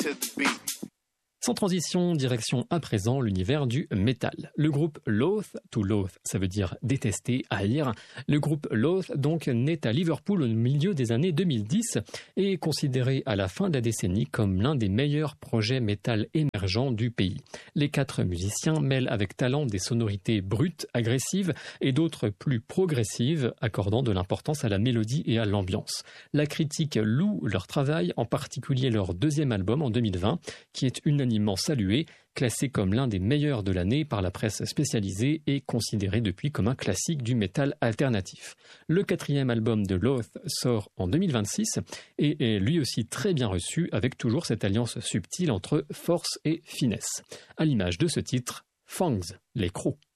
Sans transition, direction à présent l'univers du métal. Le groupe Loath, to loath, ça veut dire détester, haïr. Le groupe Loath, donc, naît à Liverpool au milieu des années 2010 et est considéré à la fin de la décennie comme l'un des meilleurs projets métal émergents du pays. Les 4 musiciens mêlent avec talent des sonorités brutes, agressives et d'autres plus progressives, accordant de l'importance à la mélodie et à l'ambiance. La critique loue leur travail, en particulier leur 2e album en 2020, qui est unanimement salué, classé comme l'un des meilleurs de l'année par la presse spécialisée et considéré depuis comme un classique du métal alternatif. Le 4e album de Loath sort en 2026 et est lui aussi très bien reçu, avec toujours cette alliance subtile entre force et finesse. À l'image de ce titre, Fangs, les crocs.